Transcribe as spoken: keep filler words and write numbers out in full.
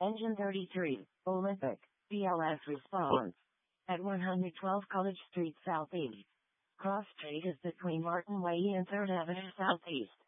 Engine thirty-three, Olympic, B L S response. At one twelve College Street Southeast. Cross Street is between Martin Way and third Avenue Southeast.